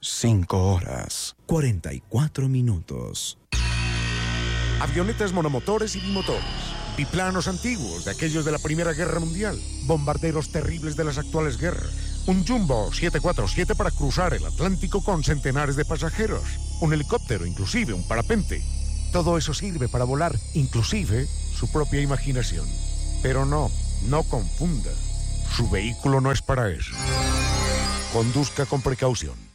5 horas, 44 minutos. Avionetas monomotores y bimotores, biplanos antiguos de aquellos de la Primera Guerra Mundial, bombarderos terribles de las actuales guerras, un Jumbo 747 para cruzar el Atlántico con centenares de pasajeros, un helicóptero, inclusive un parapente. Todo eso sirve para volar, inclusive su propia imaginación. Pero no confunda. Su vehículo no es para eso. Conduzca con precaución.